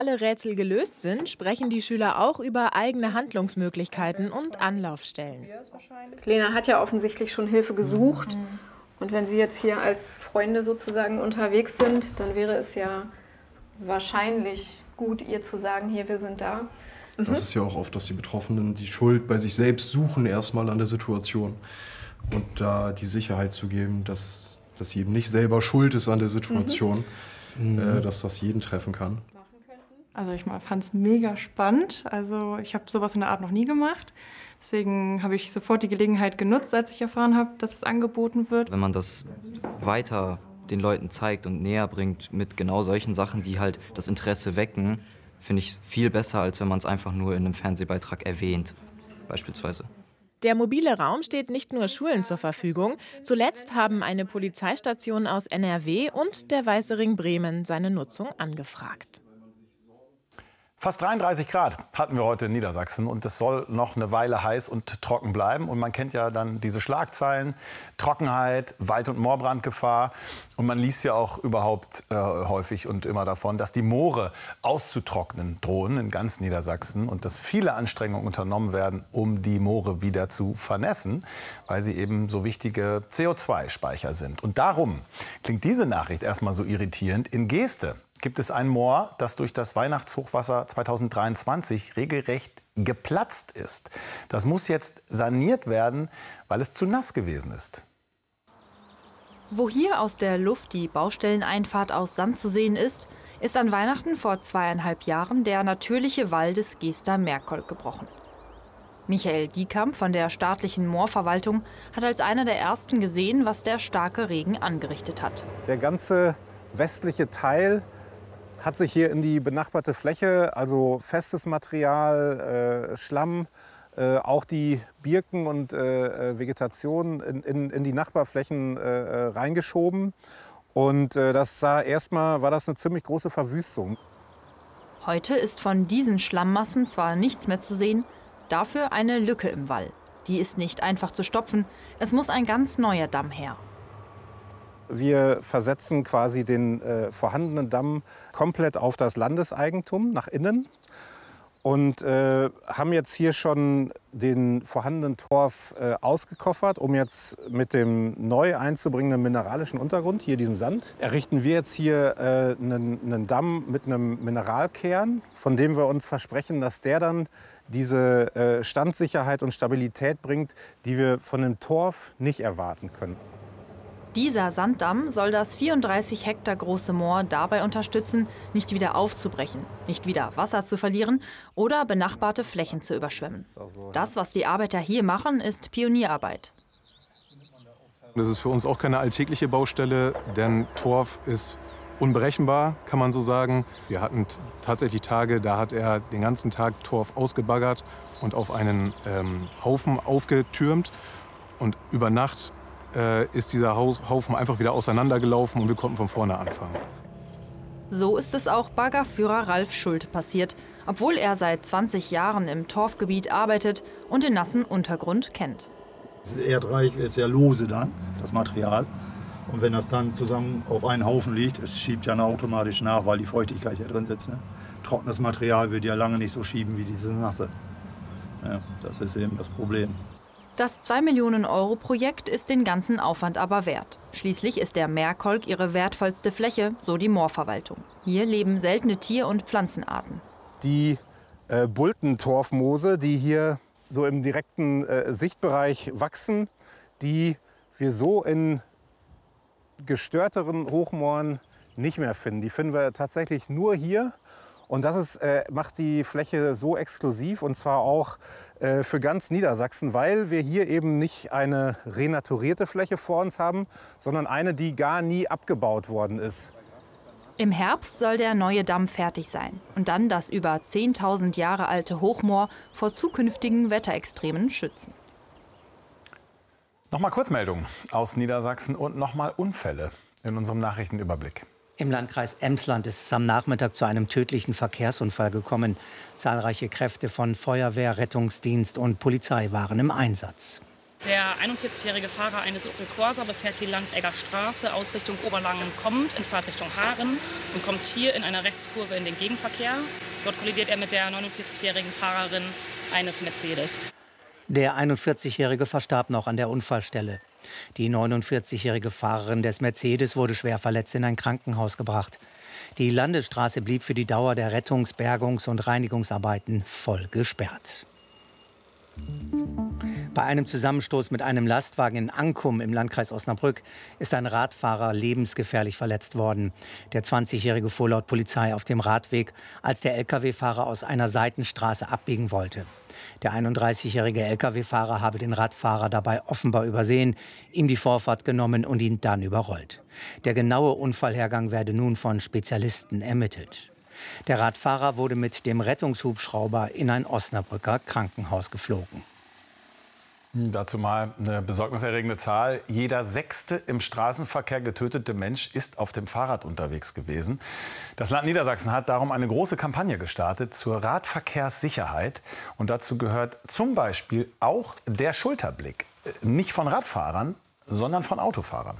alle Rätsel gelöst sind, sprechen die Schüler auch über eigene Handlungsmöglichkeiten und Anlaufstellen. Lena hat ja offensichtlich schon Hilfe gesucht. Und wenn Sie jetzt hier als Freunde sozusagen unterwegs sind, dann wäre es ja wahrscheinlich gut, ihr zu sagen, hier, wir sind da. Das ist ja auch oft, dass die Betroffenen die Schuld bei sich selbst suchen, erstmal an der Situation. Und da die Sicherheit zu geben, dass sie eben nicht selber schuld ist an der Situation, dass das jeden treffen kann. Also ich fand es mega spannend. Also ich habe sowas in der Art noch nie gemacht. Deswegen habe ich sofort die Gelegenheit genutzt, als ich erfahren habe, dass es angeboten wird. Wenn man das weiter den Leuten zeigt und näher bringt mit genau solchen Sachen, die halt das Interesse wecken, finde ich viel besser, als wenn man es einfach nur in einem Fernsehbeitrag erwähnt, beispielsweise. Der mobile Raum steht nicht nur Schulen zur Verfügung. Zuletzt haben eine Polizeistation aus NRW und der Weiße Ring Bremen seine Nutzung angefragt. Fast 33 Grad hatten wir heute in Niedersachsen und es soll noch eine Weile heiß und trocken bleiben. Und man kennt ja dann diese Schlagzeilen, Trockenheit, Wald- und Moorbrandgefahr. Und man liest ja auch überhaupt häufig und immer davon, dass die Moore auszutrocknen drohen in ganz Niedersachsen und dass viele Anstrengungen unternommen werden, um die Moore wieder zu vernässen, weil sie eben so wichtige CO2-Speicher sind. Und darum klingt diese Nachricht erstmal so irritierend. In Geeste gibt es ein Moor, das durch das Weihnachtshochwasser 2023 regelrecht geplatzt ist. Das muss jetzt saniert werden, weil es zu nass gewesen ist. Wo hier aus der Luft die Baustelleneinfahrt aus Sand zu sehen ist, ist an Weihnachten vor 2,5 Jahren der natürliche Wall des Geester Merkholk gebrochen. Michael Diekamp von der staatlichen Moorverwaltung hat als einer der ersten gesehen, was der starke Regen angerichtet hat. Der ganze westliche Teil hat sich hier in die benachbarte Fläche, also festes Material, Schlamm, auch die Birken und Vegetation in die Nachbarflächen reingeschoben. Und war das eine ziemlich große Verwüstung. Heute ist von diesen Schlammmassen zwar nichts mehr zu sehen, dafür eine Lücke im Wall. Die ist nicht einfach zu stopfen, es muss ein ganz neuer Damm her. Wir versetzen quasi den vorhandenen Damm komplett auf das Landeseigentum nach innen und haben jetzt hier schon den vorhandenen Torf ausgekoffert, um jetzt mit dem neu einzubringenden mineralischen Untergrund, hier diesem Sand, errichten wir jetzt hier einen Damm mit einem Mineralkern, von dem wir uns versprechen, dass der dann diese Standsicherheit und Stabilität bringt, die wir von dem Torf nicht erwarten können. Dieser Sanddamm soll das 34 Hektar große Moor dabei unterstützen, nicht wieder aufzubrechen, nicht wieder Wasser zu verlieren oder benachbarte Flächen zu überschwemmen. Das, was die Arbeiter hier machen, ist Pionierarbeit. Das ist für uns auch keine alltägliche Baustelle, denn Torf ist unberechenbar, kann man so sagen. Wir hatten tatsächlich Tage, da hat er den ganzen Tag Torf ausgebaggert und auf einen Haufen aufgetürmt. Und über Nacht ist dieser Haufen einfach wieder auseinandergelaufen und wir konnten von vorne anfangen. So ist es auch Baggerführer Ralf Schulte passiert, obwohl er seit 20 Jahren im Torfgebiet arbeitet und den nassen Untergrund kennt. Das Erdreich ist ja lose dann, das Material. Und wenn das dann zusammen auf einen Haufen liegt, es schiebt ja automatisch nach, weil die Feuchtigkeit ja drin sitzt. Ne? Trockenes Material wird ja lange nicht so schieben wie dieses nasse. Ja, das ist eben das Problem. Das 2-Millionen-Euro-Projekt ist den ganzen Aufwand aber wert. Schließlich ist der Merkholk ihre wertvollste Fläche, so die Moorverwaltung. Hier leben seltene Tier- und Pflanzenarten. Die Bultentorfmoose, die hier so im direkten Sichtbereich wachsen, die wir so in gestörteren Hochmooren nicht mehr finden. Die finden wir tatsächlich nur hier. Und das macht die Fläche so exklusiv, und zwar auch für ganz Niedersachsen, weil wir hier eben nicht eine renaturierte Fläche vor uns haben, sondern eine, die gar nie abgebaut worden ist. Im Herbst soll der neue Damm fertig sein und dann das über 10.000 Jahre alte Hochmoor vor zukünftigen Wetterextremen schützen. Nochmal Kurzmeldungen aus Niedersachsen und nochmal Unfälle in unserem Nachrichtenüberblick. Im Landkreis Emsland ist es am Nachmittag zu einem tödlichen Verkehrsunfall gekommen. Zahlreiche Kräfte von Feuerwehr, Rettungsdienst und Polizei waren im Einsatz. Der 41-jährige Fahrer eines Opel Corsa befährt die Landegger Straße aus Richtung Oberlangen kommend in Fahrtrichtung Haaren und kommt hier in einer Rechtskurve in den Gegenverkehr. Dort kollidiert er mit der 49-jährigen Fahrerin eines Mercedes. Der 41-Jährige verstarb noch an der Unfallstelle. Die 49-jährige Fahrerin des Mercedes wurde schwer verletzt in ein Krankenhaus gebracht. Die Landesstraße blieb für die Dauer der Rettungs-, Bergungs- und Reinigungsarbeiten voll gesperrt. Bei einem Zusammenstoß mit einem Lastwagen in Ankum im Landkreis Osnabrück ist ein Radfahrer lebensgefährlich verletzt worden. Der 20-Jährige fuhr laut Polizei auf dem Radweg, als der Lkw-Fahrer aus einer Seitenstraße abbiegen wollte. Der 31-jährige Lkw-Fahrer habe den Radfahrer dabei offenbar übersehen, ihm die Vorfahrt genommen und ihn dann überrollt. Der genaue Unfallhergang werde nun von Spezialisten ermittelt. Der Radfahrer wurde mit dem Rettungshubschrauber in ein Osnabrücker Krankenhaus geflogen. Dazu mal eine besorgniserregende Zahl. Jeder 6. im Straßenverkehr getötete Mensch ist auf dem Fahrrad unterwegs gewesen. Das Land Niedersachsen hat darum eine große Kampagne gestartet zur Radverkehrssicherheit. Und dazu gehört zum Beispiel auch der Schulterblick. Nicht von Radfahrern, sondern von Autofahrern.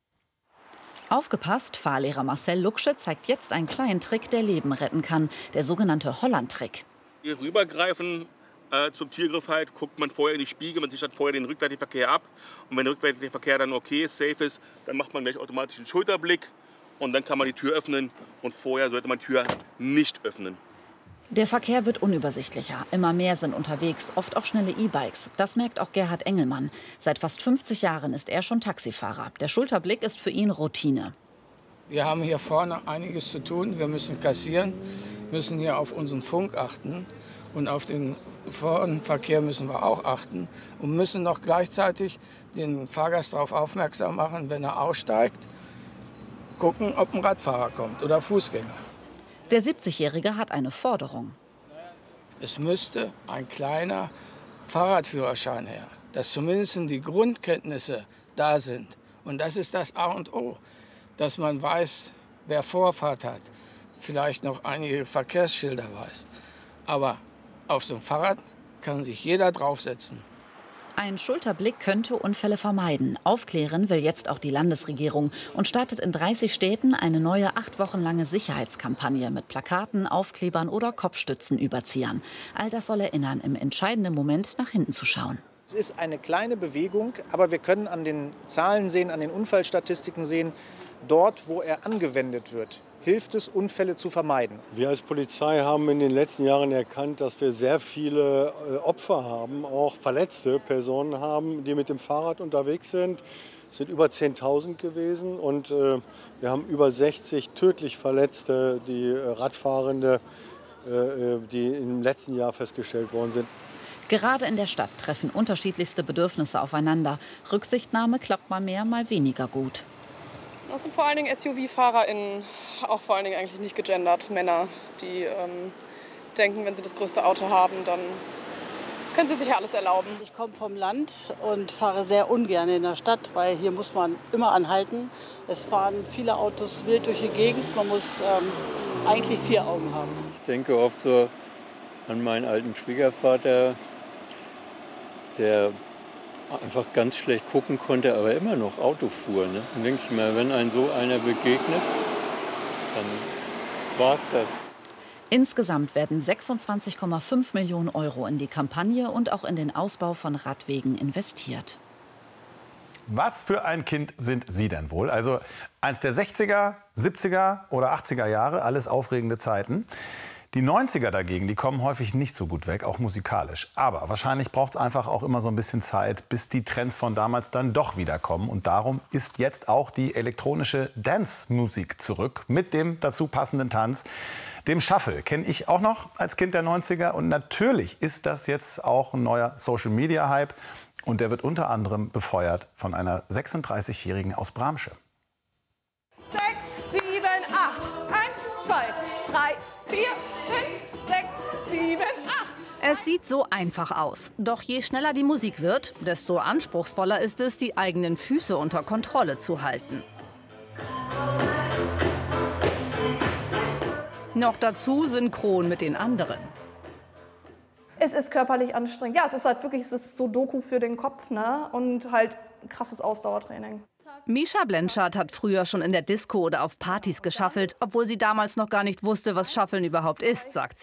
Aufgepasst, Fahrlehrer Marcel Lucksche zeigt jetzt einen kleinen Trick, der Leben retten kann. Der sogenannte Holland-Trick. Hier rübergreifen. Zum Tiergriff halt, guckt man vorher in die Spiegel, man sichert vorher den rückwärtigen Verkehr ab. Und wenn der rückwärtige Verkehr dann okay ist, safe ist, dann macht man gleich automatisch einen Schulterblick und dann kann man die Tür öffnen. Und vorher sollte man die Tür nicht öffnen. Der Verkehr wird unübersichtlicher. Immer mehr sind unterwegs, oft auch schnelle E-Bikes. Das merkt auch Gerhard Engelmann. Seit fast 50 Jahren ist er schon Taxifahrer. Der Schulterblick ist für ihn Routine. Wir haben hier vorne einiges zu tun. Wir müssen kassieren, müssen hier auf unseren Funk achten. Und auf den Verkehr müssen wir auch achten und müssen noch gleichzeitig den Fahrgast darauf aufmerksam machen, wenn er aussteigt, gucken, ob ein Radfahrer kommt oder Fußgänger. Der 70-Jährige hat eine Forderung. Es müsste ein kleiner Fahrradführerschein her, dass zumindest die Grundkenntnisse da sind. Und das ist das A und O, dass man weiß, wer Vorfahrt hat, vielleicht noch einige Verkehrsschilder weiß. Aber auf so einem Fahrrad kann sich jeder draufsetzen. Ein Schulterblick könnte Unfälle vermeiden. Aufklären will jetzt auch die Landesregierung und startet in 30 Städten eine neue 8 Wochen lange Sicherheitskampagne mit Plakaten, Aufklebern oder Kopfstützenüberziehern. All das soll erinnern, im entscheidenden Moment nach hinten zu schauen. Es ist eine kleine Bewegung, aber wir können an den Zahlen sehen, an den Unfallstatistiken sehen, dort, wo er angewendet wird, hilft es, Unfälle zu vermeiden. Wir als Polizei haben in den letzten Jahren erkannt, dass wir sehr viele Opfer haben, auch verletzte Personen haben, die mit dem Fahrrad unterwegs sind. Es sind über 10.000 gewesen und wir haben über 60 tödlich Verletzte, die Radfahrende, die im letzten Jahr festgestellt worden sind. Gerade in der Stadt treffen unterschiedlichste Bedürfnisse aufeinander. Rücksichtnahme klappt mal mehr, mal weniger gut. Das sind vor allen Dingen SUV-FahrerInnen, auch vor allen Dingen eigentlich nicht gegendert, Männer, die denken, wenn sie das größte Auto haben, dann können sie sich ja alles erlauben. Ich komme vom Land und fahre sehr ungern in der Stadt, weil hier muss man immer anhalten. Es fahren viele Autos wild durch die Gegend, man muss eigentlich 4 Augen haben. Ich denke oft so an meinen alten Schwiegervater, der einfach ganz schlecht gucken konnte, aber immer noch Auto fuhr. Ne? Dann denke ich mal, wenn einem so einer begegnet, dann war es das. Insgesamt werden 26,5 Millionen Euro in die Kampagne und auch in den Ausbau von Radwegen investiert. Was für ein Kind sind Sie denn wohl? Also eins der 60er, 70er oder 80er Jahre, alles aufregende Zeiten. Die 90er dagegen, die kommen häufig nicht so gut weg, auch musikalisch. Aber wahrscheinlich braucht es einfach auch immer so ein bisschen Zeit, bis die Trends von damals dann doch wiederkommen. Und darum ist jetzt auch die elektronische Dance-Musik zurück mit dem dazu passenden Tanz, dem Shuffle. Kenne ich auch noch als Kind der 90er. Und natürlich ist das jetzt auch ein neuer Social-Media-Hype. Und der wird unter anderem befeuert von einer 36-Jährigen aus Bramsche. 6, 7, 8, 1, 2, 3, 4, 5, 6, 7, 8. Es sieht so einfach aus. Doch je schneller die Musik wird, desto anspruchsvoller ist es, die eigenen Füße unter Kontrolle zu halten. Noch dazu synchron mit den anderen. Es ist körperlich anstrengend. Ja, es ist halt wirklich, es ist so Doku für den Kopf, ne? Und halt krasses Ausdauertraining. Misha Blenschardt hat früher schon in der Disco oder auf Partys geschaffelt, obwohl sie damals noch gar nicht wusste, was Schaffeln überhaupt ist, sagt sie.